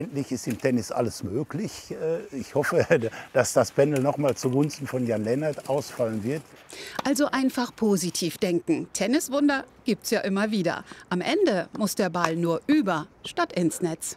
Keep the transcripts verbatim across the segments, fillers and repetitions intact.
Endlich ist im Tennis alles möglich. Ich hoffe, dass das Pendel noch mal zugunsten von Jan Lennart ausfallen wird. Also einfach positiv denken. Tenniswunder gibt's ja immer wieder. Am Ende muss der Ball nur über statt ins Netz.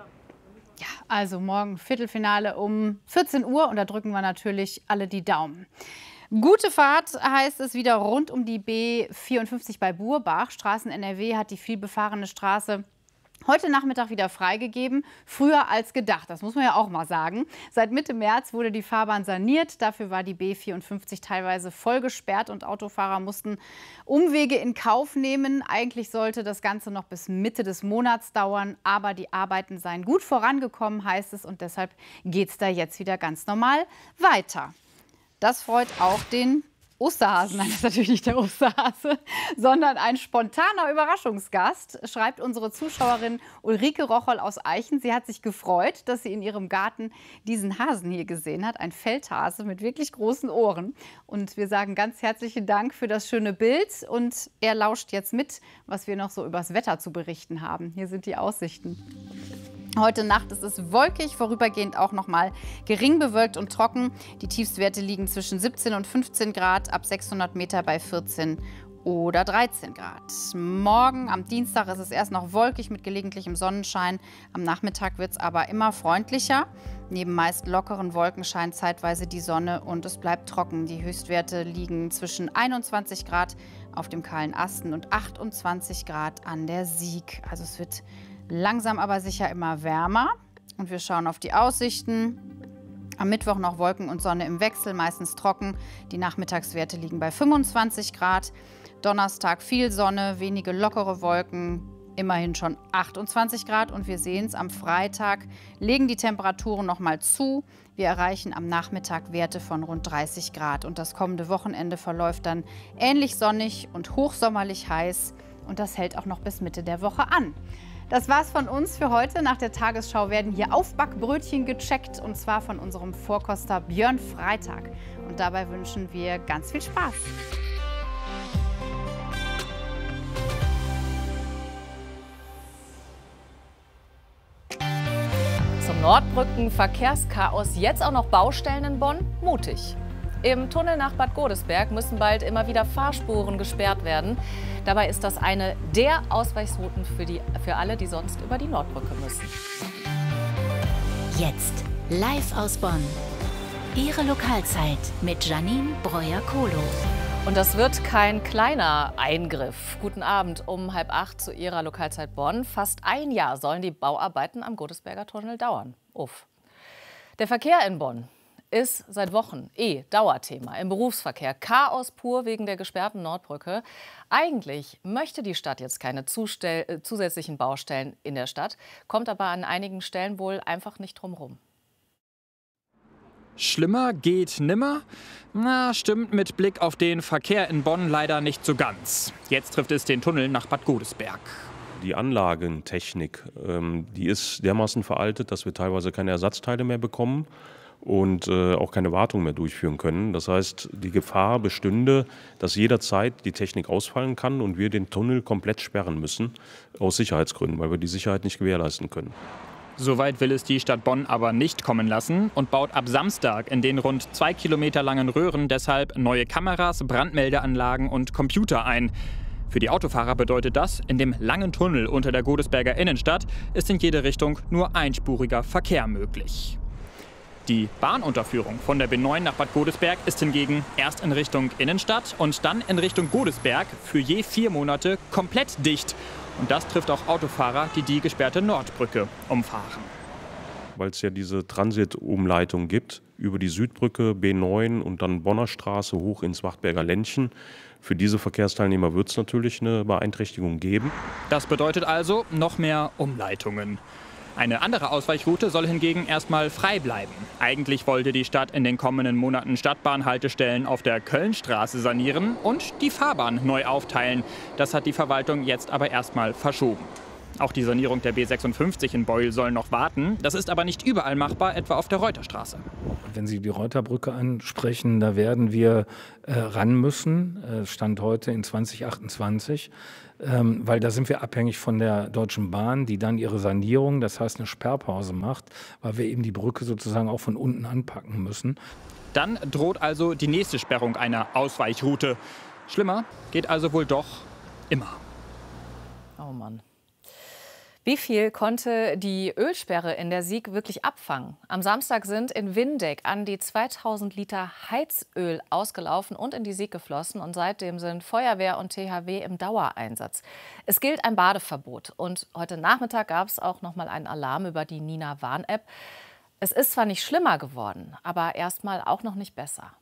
Ja, also morgen Viertelfinale um vierzehn Uhr und da drücken wir natürlich alle die Daumen. Gute Fahrt heißt es wieder rund um die B vierundfünfzig bei Burbach. Straßen N R W hat die vielbefahrene Straße heute Nachmittag wieder freigegeben, früher als gedacht, das muss man ja auch mal sagen. Seit Mitte März wurde die Fahrbahn saniert, dafür war die B vierundfünfzig teilweise voll gesperrt und Autofahrer mussten Umwege in Kauf nehmen. Eigentlich sollte das Ganze noch bis Mitte des Monats dauern, aber die Arbeiten seien gut vorangekommen, heißt es, und deshalb geht es da jetzt wieder ganz normal weiter. Das freut auch den Osterhasen. Nein, das ist natürlich nicht der Osterhase, sondern ein spontaner Überraschungsgast, schreibt unsere Zuschauerin Ulrike Rocholl aus Eichen. Sie hat sich gefreut, dass sie in ihrem Garten diesen Hasen hier gesehen hat. Ein Feldhase mit wirklich großen Ohren. Und wir sagen ganz herzlichen Dank für das schöne Bild. Und er lauscht jetzt mit, was wir noch so übers Wetter zu berichten haben. Hier sind die Aussichten. Heute Nacht ist es wolkig, vorübergehend auch noch mal gering bewölkt und trocken. Die Tiefstwerte liegen zwischen siebzehn und fünfzehn Grad, ab sechshundert Meter bei vierzehn oder dreizehn Grad. Morgen am Dienstag ist es erst noch wolkig mit gelegentlichem Sonnenschein. Am Nachmittag wird es aber immer freundlicher. Neben meist lockeren Wolken scheint zeitweise die Sonne und es bleibt trocken. Die Höchstwerte liegen zwischen einundzwanzig Grad auf dem kahlen Asten und achtundzwanzig Grad an der Sieg. Also es wird langsam aber sicher immer wärmer. Und wir schauen auf die Aussichten. Am Mittwoch noch Wolken und Sonne im Wechsel, meistens trocken. Die Nachmittagswerte liegen bei fünfundzwanzig Grad. Donnerstag viel Sonne, wenige lockere Wolken, immerhin schon achtundzwanzig Grad. Und wir sehen es, am Freitag legen die Temperaturen noch mal zu. Wir erreichen am Nachmittag Werte von rund dreißig Grad. Und das kommende Wochenende verläuft dann ähnlich sonnig und hochsommerlich heiß. Und das hält auch noch bis Mitte der Woche an. Das war's von uns für heute. Nach der Tagesschau werden hier Aufbackbrötchen gecheckt, und zwar von unserem Vorkoster Björn Freitag. Und dabei wünschen wir ganz viel Spaß. Zum Nordbrücken-Verkehrschaos jetzt auch noch Baustellen in Bonn? Mutig. Im Tunnel nach Bad Godesberg müssen bald immer wieder Fahrspuren gesperrt werden. Dabei ist das eine der Ausweichrouten für, die, für alle, die sonst über die Nordbrücke müssen. Jetzt live aus Bonn. Ihre Lokalzeit mit Janine Breuer-Kohlo. Und das wird kein kleiner Eingriff. Guten Abend um halb acht zu Ihrer Lokalzeit Bonn. Fast ein Jahr sollen die Bauarbeiten am Godesberger Tunnel dauern. Uff. Der Verkehr in Bonn ist seit Wochen eh Dauerthema im Berufsverkehr. Chaos pur wegen der gesperrten Nordbrücke. Eigentlich möchte die Stadt jetzt keine Zustell- äh, zusätzlichen Baustellen in der Stadt, kommt aber an einigen Stellen wohl einfach nicht drum rum. Schlimmer geht nimmer? Na, stimmt mit Blick auf den Verkehr in Bonn leider nicht so ganz. Jetzt trifft es den Tunnel nach Bad Godesberg. Die Anlagentechnik, ähm, die ist dermaßen veraltet, dass wir teilweise keine Ersatzteile mehr bekommen und äh, auch keine Wartung mehr durchführen können. Das heißt, die Gefahr bestünde, dass jederzeit die Technik ausfallen kann und wir den Tunnel komplett sperren müssen, aus Sicherheitsgründen, weil wir die Sicherheit nicht gewährleisten können. Soweit will es die Stadt Bonn aber nicht kommen lassen und baut ab Samstag in den rund zwei Kilometer langen Röhren deshalb neue Kameras, Brandmeldeanlagen und Computer ein. Für die Autofahrer bedeutet das, in dem langen Tunnel unter der Godesberger Innenstadt ist in jede Richtung nur einspuriger Verkehr möglich. Die Bahnunterführung von der B neun nach Bad Godesberg ist hingegen erst in Richtung Innenstadt und dann in Richtung Godesberg für je vier Monate komplett dicht. Und das trifft auch Autofahrer, die die gesperrte Nordbrücke umfahren. Weil es ja diese Transitumleitung gibt über die Südbrücke, B neun und dann Bonner Straße hoch ins Wachtberger Ländchen. Für diese Verkehrsteilnehmer wird es natürlich eine Beeinträchtigung geben. Das bedeutet also noch mehr Umleitungen. Eine andere Ausweichroute soll hingegen erstmal frei bleiben. Eigentlich wollte die Stadt in den kommenden Monaten Stadtbahnhaltestellen auf der Kölnstraße sanieren und die Fahrbahn neu aufteilen. Das hat die Verwaltung jetzt aber erstmal verschoben. Auch die Sanierung der B sechsundfünfzig in Beul soll noch warten. Das ist aber nicht überall machbar, etwa auf der Reuterstraße. Wenn Sie die Reuterbrücke ansprechen, da werden wir äh, ran müssen, äh, Stand heute in zwanzig achtundzwanzig, ähm, weil da sind wir abhängig von der Deutschen Bahn, die dann ihre Sanierung, das heißt eine Sperrpause macht, weil wir eben die Brücke sozusagen auch von unten anpacken müssen. Dann droht also die nächste Sperrung einer Ausweichroute. Schlimmer geht also wohl doch immer. Oh Mann. Wie viel konnte die Ölsperre in der Sieg wirklich abfangen? Am Samstag sind in Windeck an die zweitausend Liter Heizöl ausgelaufen und in die Sieg geflossen. Und seitdem sind Feuerwehr und T H W im Dauereinsatz. Es gilt ein Badeverbot. Und heute Nachmittag gab es auch noch mal einen Alarm über die Nina Warn-App. Es ist zwar nicht schlimmer geworden, aber erstmal auch noch nicht besser.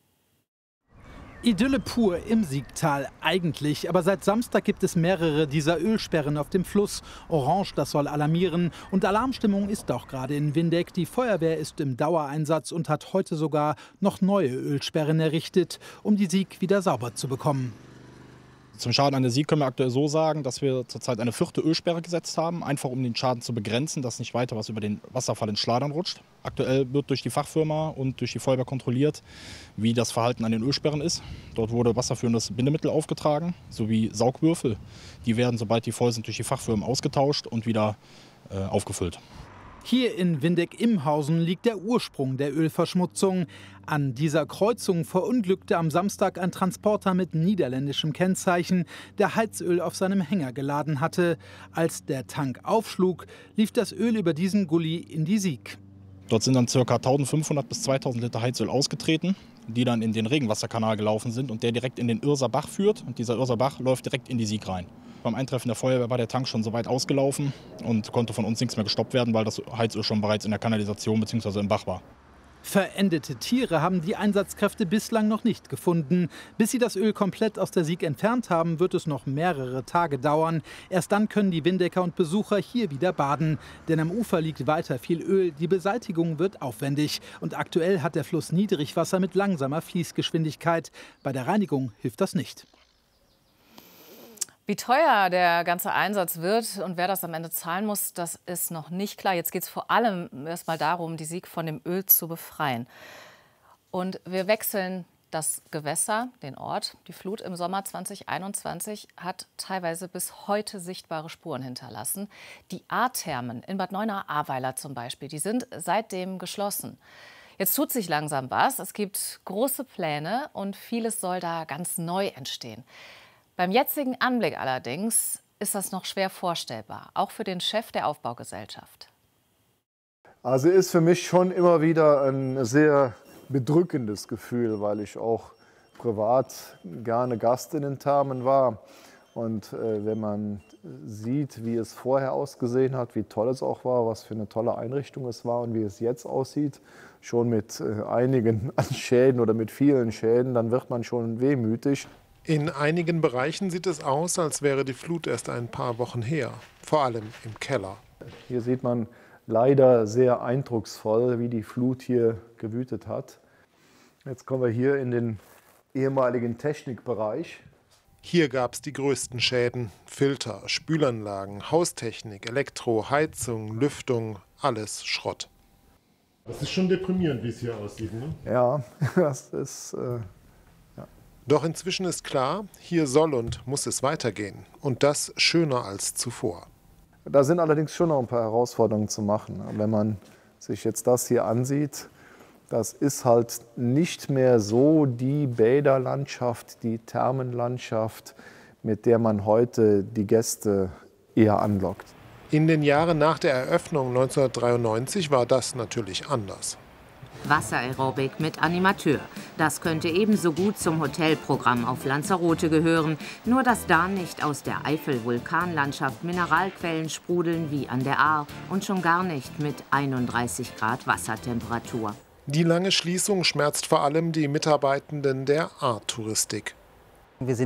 Idylle pur im Siegtal eigentlich, aber seit Samstag gibt es mehrere dieser Ölsperren auf dem Fluss. Orange, das soll alarmieren, und Alarmstimmung ist auch gerade in Windeck. Die Feuerwehr ist im Dauereinsatz und hat heute sogar noch neue Ölsperren errichtet, um die Sieg wieder sauber zu bekommen. Zum Schaden an der Sieg können wir aktuell so sagen, dass wir zurzeit eine vierte Ölsperre gesetzt haben, einfach um den Schaden zu begrenzen, dass nicht weiter was über den Wasserfall in Schladern rutscht. Aktuell wird durch die Fachfirma und durch die Feuerwehr kontrolliert, wie das Verhalten an den Ölsperren ist. Dort wurde wasserführendes Bindemittel aufgetragen, sowie Saugwürfel. Die werden, sobald die voll sind, durch die Fachfirmen ausgetauscht und wieder äh, aufgefüllt. Hier in Windeck-Imhausen liegt der Ursprung der Ölverschmutzung. An dieser Kreuzung verunglückte am Samstag ein Transporter mit niederländischem Kennzeichen, der Heizöl auf seinem Hänger geladen hatte. Als der Tank aufschlug, lief das Öl über diesen Gully in die Sieg. Dort sind dann ca. eintausendfünfhundert bis zweitausend Liter Heizöl ausgetreten, die dann in den Regenwasserkanal gelaufen sind und der direkt in den Irser Bach führt. Und dieser Irser Bach läuft direkt in die Sieg rein. Beim Eintreffen der Feuerwehr war der Tank schon so weit ausgelaufen und konnte von uns nichts mehr gestoppt werden, weil das Heizöl schon bereits in der Kanalisation bzw. im Bach war. Verendete Tiere haben die Einsatzkräfte bislang noch nicht gefunden. Bis sie das Öl komplett aus der Sieg entfernt haben, wird es noch mehrere Tage dauern. Erst dann können die Windecker und Besucher hier wieder baden. Denn am Ufer liegt weiter viel Öl. Die Beseitigung wird aufwendig. Und aktuell hat der Fluss Niedrigwasser mit langsamer Fließgeschwindigkeit. Bei der Reinigung hilft das nicht. Wie teuer der ganze Einsatz wird und wer das am Ende zahlen muss, das ist noch nicht klar. Jetzt geht es vor allem erst mal darum, die Sieg von dem Öl zu befreien. Und wir wechseln das Gewässer, den Ort. Die Flut im Sommer zweitausendeinundzwanzig hat teilweise bis heute sichtbare Spuren hinterlassen. Die A-Thermen in Bad Neuenahr-Ahrweiler zum Beispiel, die sind seitdem geschlossen. Jetzt tut sich langsam was. Es gibt große Pläne und vieles soll da ganz neu entstehen. Beim jetzigen Anblick allerdings ist das noch schwer vorstellbar, auch für den Chef der Aufbaugesellschaft. Also ist für mich schon immer wieder ein sehr bedrückendes Gefühl, weil ich auch privat gerne Gast in den Thermen war. Und äh, wenn man sieht, wie es vorher ausgesehen hat, wie toll es auch war, was für eine tolle Einrichtung es war und wie es jetzt aussieht, schon mit äh, einigen Schäden oder mit vielen Schäden, dann wird man schon wehmütig. In einigen Bereichen sieht es aus, als wäre die Flut erst ein paar Wochen her, vor allem im Keller. Hier sieht man leider sehr eindrucksvoll, wie die Flut hier gewütet hat. Jetzt kommen wir hier in den ehemaligen Technikbereich. Hier gab es die größten Schäden. Filter, Spülanlagen, Haustechnik, Elektro, Heizung, Lüftung, alles Schrott. Das ist schon deprimierend, wie es hier aussieht, ne? Ja, das ist... Äh Doch inzwischen ist klar, hier soll und muss es weitergehen. Und das schöner als zuvor. Da sind allerdings schon noch ein paar Herausforderungen zu machen. Wenn man sich jetzt das hier ansieht, das ist halt nicht mehr so die Bäderlandschaft, die Thermenlandschaft, mit der man heute die Gäste eher anlockt. In den Jahren nach der Eröffnung neunzehnhundertdreiundneunzig war das natürlich anders. Wasseraerobik mit Animateur. Das könnte ebenso gut zum Hotelprogramm auf Lanzarote gehören, nur dass da nicht aus der Eifel-Vulkanlandschaft Mineralquellen sprudeln wie an der Ahr und schon gar nicht mit einunddreißig Grad Wassertemperatur. Die lange Schließung schmerzt vor allem die Mitarbeitenden der Ahr-Touristik. Wir sind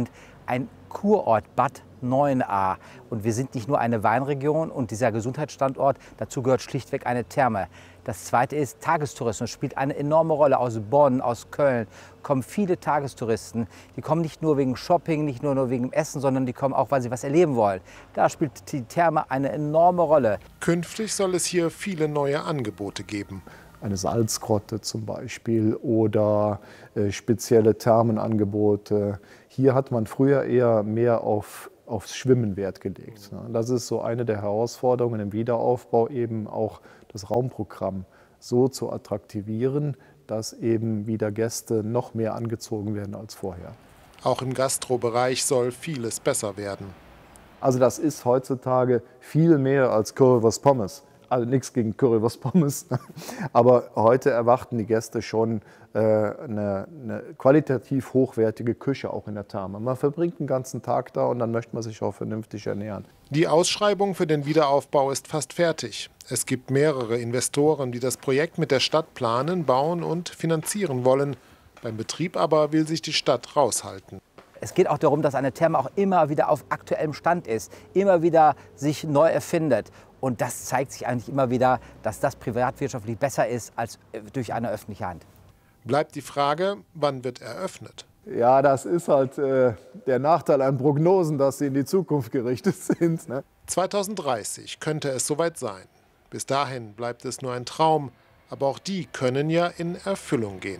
ein Kurort Bad Neuenahr. Und wir sind nicht nur eine Weinregion und dieser Gesundheitsstandort, dazu gehört schlichtweg eine Therme. Das Zweite ist, Tagestourismus spielt eine enorme Rolle. Aus Bonn, aus Köln kommen viele Tagestouristen. Die kommen nicht nur wegen Shopping, nicht nur wegen Essen, sondern die kommen auch, weil sie was erleben wollen. Da spielt die Therme eine enorme Rolle. Künftig soll es hier viele neue Angebote geben. Eine Salzgrotte zum Beispiel oder äh, spezielle Thermenangebote. Hier hat man früher eher mehr auf, aufs Schwimmen Wert gelegt. Das ist so eine der Herausforderungen im Wiederaufbau, eben auch das Raumprogramm so zu attraktivieren, dass eben wieder Gäste noch mehr angezogen werden als vorher. Auch im Gastrobereich soll vieles besser werden. Also das ist heutzutage viel mehr als Currywurst Pommes. Also nichts gegen Currywurst Pommes, aber heute erwarten die Gäste schon äh, eine, eine qualitativ hochwertige Küche auch in der Therme. Man verbringt den ganzen Tag da und dann möchte man sich auch vernünftig ernähren. Die Ausschreibung für den Wiederaufbau ist fast fertig. Es gibt mehrere Investoren, die das Projekt mit der Stadt planen, bauen und finanzieren wollen. Beim Betrieb aber will sich die Stadt raushalten. Es geht auch darum, dass eine Therme auch immer wieder auf aktuellem Stand ist, immer wieder sich neu erfindet. Und das zeigt sich eigentlich immer wieder, dass das privatwirtschaftlich besser ist als durch eine öffentliche Hand. Bleibt die Frage, wann wird eröffnet? Ja, das ist halt äh, der Nachteil an Prognosen, dass sie in die Zukunft gerichtet sind. Ne? zweitausenddreißig könnte es soweit sein. Bis dahin bleibt es nur ein Traum, aber auch die können ja in Erfüllung gehen.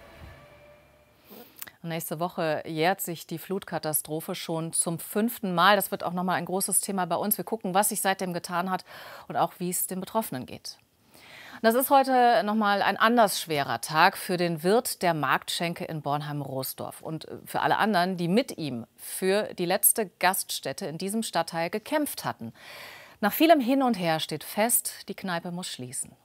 Nächste Woche jährt sich die Flutkatastrophe schon zum fünften Mal. Das wird auch noch mal ein großes Thema bei uns. Wir gucken, was sich seitdem getan hat und auch, wie es den Betroffenen geht. Das ist heute noch mal ein anders schwerer Tag für den Wirt der Marktschenke in Bornheim-Roßdorf und für alle anderen, die mit ihm für die letzte Gaststätte in diesem Stadtteil gekämpft hatten. Nach vielem Hin und Her steht fest, die Kneipe muss schließen.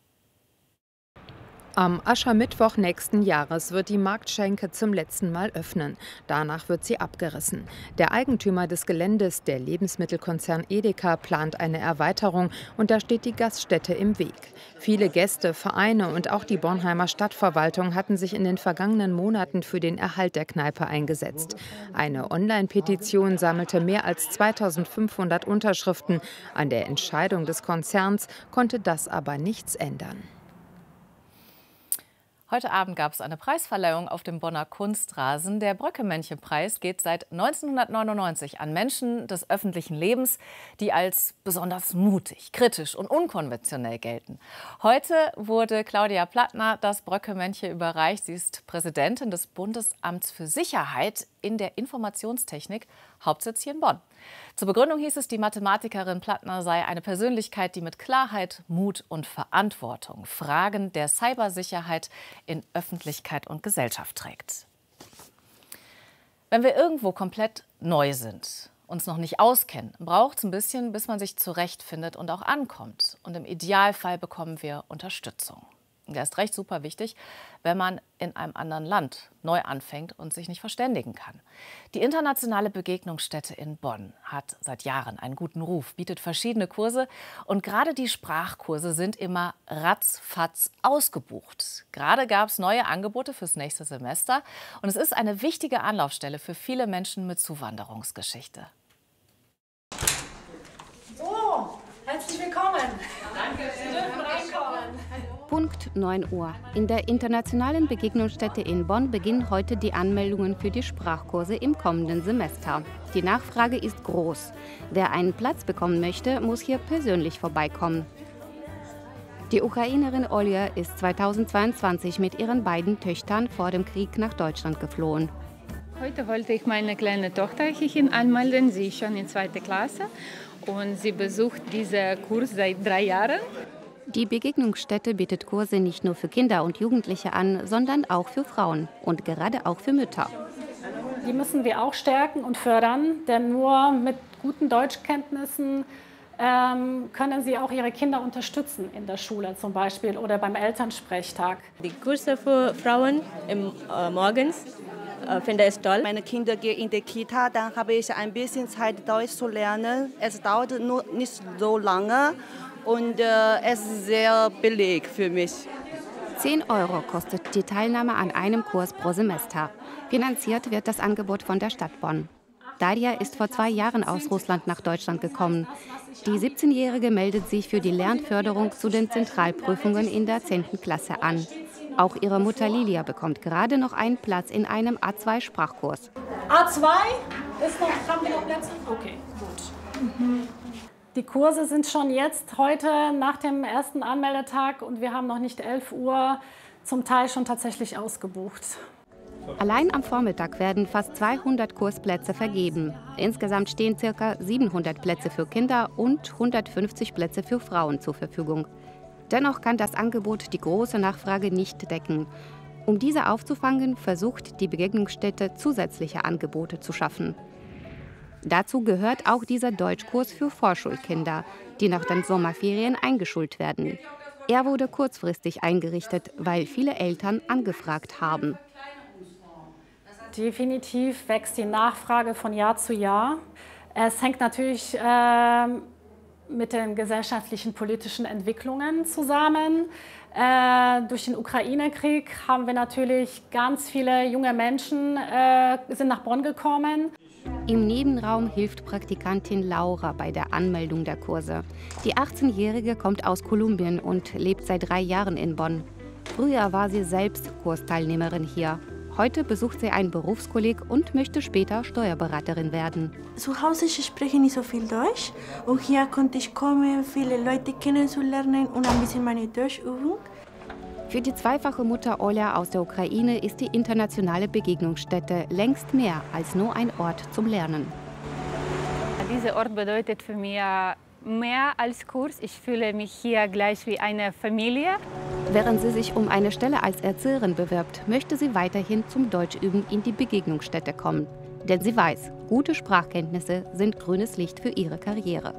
Am Aschermittwoch nächsten Jahres wird die Marktschenke zum letzten Mal öffnen. Danach wird sie abgerissen. Der Eigentümer des Geländes, der Lebensmittelkonzern Edeka, plant eine Erweiterung und da steht die Gaststätte im Weg. Viele Gäste, Vereine und auch die Bornheimer Stadtverwaltung hatten sich in den vergangenen Monaten für den Erhalt der Kneipe eingesetzt. Eine Online-Petition sammelte mehr als zweitausendfünfhundert Unterschriften. An der Entscheidung des Konzerns konnte das aber nichts ändern. Heute Abend gab es eine Preisverleihung auf dem Bonner Kunstrasen. Der Bröcke-Männchen-Preis geht seit neunzehnhundertneunundneunzig an Menschen des öffentlichen Lebens, die als besonders mutig, kritisch und unkonventionell gelten. Heute wurde Claudia Plattner das Bröcke-Männchen überreicht. Sie ist Präsidentin des Bundesamts für Sicherheit in der Informationstechnik, Hauptsitz hier in Bonn. Zur Begründung hieß es, die Mathematikerin Plattner sei eine Persönlichkeit, die mit Klarheit, Mut und Verantwortung Fragen der Cybersicherheit in Öffentlichkeit und Gesellschaft trägt. Wenn wir irgendwo komplett neu sind, uns noch nicht auskennen, braucht es ein bisschen, bis man sich zurechtfindet und auch ankommt. Und im Idealfall bekommen wir Unterstützung. Das ist recht super wichtig, wenn man in einem anderen Land neu anfängt und sich nicht verständigen kann. Die internationale Begegnungsstätte in Bonn hat seit Jahren einen guten Ruf, bietet verschiedene Kurse und gerade die Sprachkurse sind immer ratzfatz ausgebucht. Gerade gab es neue Angebote fürs nächste Semester und es ist eine wichtige Anlaufstelle für viele Menschen mit Zuwanderungsgeschichte. So, herzlich willkommen. Danke, Sie dürfen reinkommen. Punkt neun Uhr. In der internationalen Begegnungsstätte in Bonn beginnen heute die Anmeldungen für die Sprachkurse im kommenden Semester. Die Nachfrage ist groß. Wer einen Platz bekommen möchte, muss hier persönlich vorbeikommen. Die Ukrainerin Olja ist zweitausendzweiundzwanzig mit ihren beiden Töchtern vor dem Krieg nach Deutschland geflohen. Heute wollte ich meine kleine Tochter hierhin anmelden. Sie ist schon in zweiter Klasse und sie besucht diesen Kurs seit drei Jahren. Die Begegnungsstätte bietet Kurse nicht nur für Kinder und Jugendliche an, sondern auch für Frauen und gerade auch für Mütter. Die müssen wir auch stärken und fördern, denn nur mit guten Deutschkenntnissen ähm, können sie auch ihre Kinder unterstützen in der Schule zum Beispiel oder beim Elternsprechtag. Die Kurse für Frauen im, äh, morgens äh, finde ich toll. Meine Kinder gehen in die Kita, dann habe ich ein bisschen Zeit, Deutsch zu lernen. Es dauert nur nicht so lange. Und äh, es ist sehr billig für mich. zehn Euro kostet die Teilnahme an einem Kurs pro Semester. Finanziert wird das Angebot von der Stadt Bonn. Darja ist vor zwei Jahren aus Russland nach Deutschland gekommen. Die siebzehnjährige meldet sich für die Lernförderung zu den Zentralprüfungen in der zehnten Klasse an. Auch ihre Mutter Lilia bekommt gerade noch einen Platz in einem A zwei Sprachkurs. A zwei? Ist noch, haben wir noch Plätze? Okay, gut. Mhm. Die Kurse sind schon jetzt heute nach dem ersten Anmeldetag und wir haben noch nicht elf Uhr, zum Teil schon tatsächlich ausgebucht. Allein am Vormittag werden fast zweihundert Kursplätze vergeben. Insgesamt stehen ca. siebenhundert Plätze für Kinder und hundertfünfzig Plätze für Frauen zur Verfügung. Dennoch kann das Angebot die große Nachfrage nicht decken. Um diese aufzufangen, versucht die Begegnungsstätte zusätzliche Angebote zu schaffen. Dazu gehört auch dieser Deutschkurs für Vorschulkinder, die nach den Sommerferien eingeschult werden. Er wurde kurzfristig eingerichtet, weil viele Eltern angefragt haben. Definitiv wächst die Nachfrage von Jahr zu Jahr. Es hängt natürlich äh, mit den gesellschaftlichen, politischen Entwicklungen zusammen. Äh, durch den Ukraine-Krieg haben wir natürlich ganz viele junge Menschen äh, sind nach Bonn gekommen. Im Nebenraum hilft Praktikantin Laura bei der Anmeldung der Kurse. Die achtzehnjährige kommt aus Kolumbien und lebt seit drei Jahren in Bonn. Früher war sie selbst Kursteilnehmerin hier. Heute besucht sie einen Berufskolleg und möchte später Steuerberaterin werden. Zu Hause ich spreche nicht so viel Deutsch und hier konnte ich kommen, viele Leute kennenzulernen und ein bisschen meine Deutschübung. Für die zweifache Mutter Olja aus der Ukraine ist die internationale Begegnungsstätte längst mehr als nur ein Ort zum Lernen. Dieser Ort bedeutet für mich mehr als Kurs. Ich fühle mich hier gleich wie eine Familie. Während sie sich um eine Stelle als Erzieherin bewirbt, möchte sie weiterhin zum Deutschüben in die Begegnungsstätte kommen. Denn sie weiß, gute Sprachkenntnisse sind grünes Licht für ihre Karriere.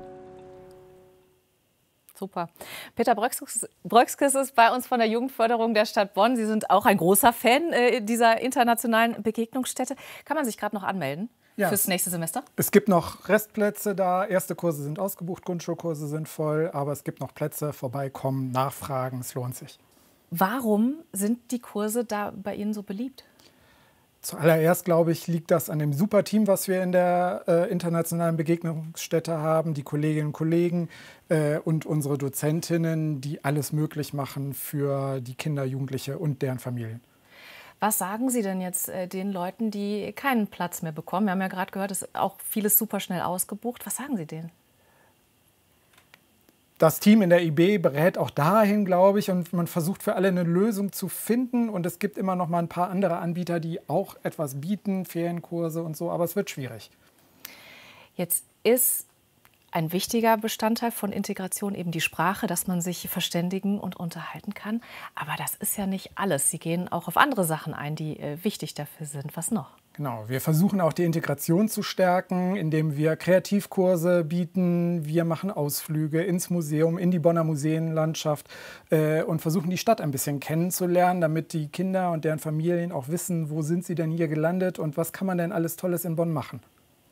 Super. Peter Bröckskes ist bei uns von der Jugendförderung der Stadt Bonn. Sie sind auch ein großer Fan äh, dieser internationalen Begegnungsstätte. Kann man sich gerade noch anmelden ja, fürs nächste Semester? Es gibt noch Restplätze da. Erste Kurse sind ausgebucht, Grundschulkurse sind voll. Aber es gibt noch Plätze. Vorbeikommen, nachfragen, es lohnt sich. Warum sind die Kurse da bei Ihnen so beliebt? Zuallererst, glaube ich, liegt das an dem super Team, was wir in der äh, internationalen Begegnungsstätte haben, die Kolleginnen und Kollegen äh, und unsere Dozentinnen, die alles möglich machen für die Kinder, Jugendliche und deren Familien. Was sagen Sie denn jetzt äh, den Leuten, die keinen Platz mehr bekommen? Wir haben ja gerade gehört, es ist auch vieles super schnell ausgebucht. Was sagen Sie denen? Das Team in der I B berät auch dahin, glaube ich, und man versucht für alle eine Lösung zu finden. Und es gibt immer noch mal ein paar andere Anbieter, die auch etwas bieten, Ferienkurse und so, aber es wird schwierig. Jetzt ist ein wichtiger Bestandteil von Integration eben die Sprache, dass man sich verständigen und unterhalten kann. Aber das ist ja nicht alles. Sie gehen auch auf andere Sachen ein, die äh, wichtig dafür sind. Was noch? Genau, wir versuchen auch die Integration zu stärken, indem wir Kreativkurse bieten. Wir machen Ausflüge ins Museum, in die Bonner Museenlandschaft äh, und versuchen die Stadt ein bisschen kennenzulernen, damit die Kinder und deren Familien auch wissen, wo sind sie denn hier gelandet und was kann man denn alles Tolles in Bonn machen.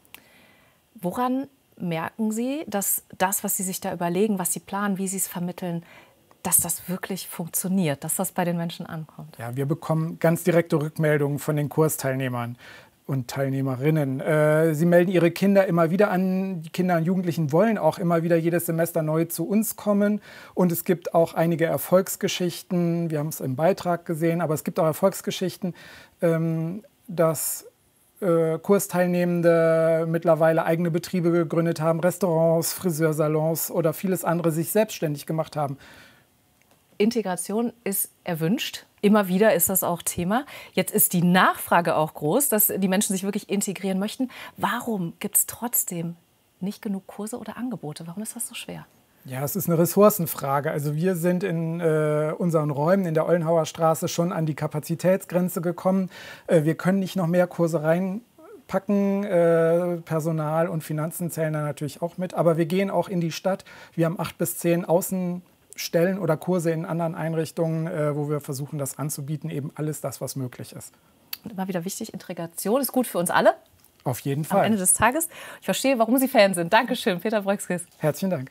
Woran merken Sie, dass das, was Sie sich da überlegen, was Sie planen, wie Sie es vermitteln, dass das wirklich funktioniert, dass das bei den Menschen ankommt? Ja, wir bekommen ganz direkte Rückmeldungen von den Kursteilnehmern und Teilnehmerinnen. Äh, sie melden ihre Kinder immer wieder an. Die Kinder und Jugendlichen wollen auch immer wieder jedes Semester neu zu uns kommen. Und es gibt auch einige Erfolgsgeschichten. Wir haben es im Beitrag gesehen, aber es gibt auch Erfolgsgeschichten, ähm, dass äh, Kursteilnehmende mittlerweile eigene Betriebe gegründet haben, Restaurants, Friseursalons oder vieles andere sich selbstständig gemacht haben. Integration ist erwünscht. Immer wieder ist das auch Thema. Jetzt ist die Nachfrage auch groß, dass die Menschen sich wirklich integrieren möchten. Warum gibt es trotzdem nicht genug Kurse oder Angebote? Warum ist das so schwer? Ja, es ist eine Ressourcenfrage. Also wir sind in äh, unseren Räumen in der Ollenhauer Straße schon an die Kapazitätsgrenze gekommen. Äh, wir können nicht noch mehr Kurse reinpacken. Äh, Personal und Finanzen zählen da natürlich auch mit. Aber wir gehen auch in die Stadt. Wir haben acht bis zehn Außen Stellen oder Kurse in anderen Einrichtungen, äh, wo wir versuchen, das anzubieten, eben alles das, was möglich ist. Und immer wieder wichtig, Integration ist gut für uns alle. Auf jeden Fall. Am Ende des Tages. Ich verstehe, warum Sie Fan sind. Dankeschön, Peter Bröckskes. Herzlichen Dank.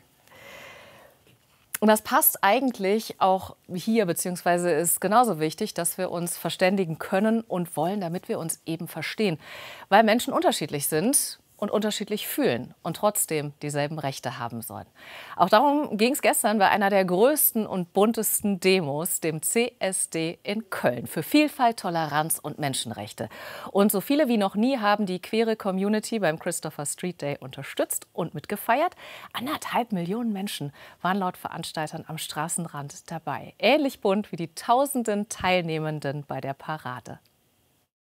Und das passt eigentlich auch hier, beziehungsweise ist genauso wichtig, dass wir uns verständigen können und wollen, damit wir uns eben verstehen. Weil Menschen unterschiedlich sind, und unterschiedlich fühlen und trotzdem dieselben Rechte haben sollen. Auch darum ging es gestern bei einer der größten und buntesten Demos, dem C S D in Köln, für Vielfalt, Toleranz und Menschenrechte. Und so viele wie noch nie haben die queere Community beim Christopher Street Day unterstützt und mitgefeiert. Anderthalb Millionen Menschen waren laut Veranstaltern am Straßenrand dabei. Ähnlich bunt wie die tausenden Teilnehmenden bei der Parade.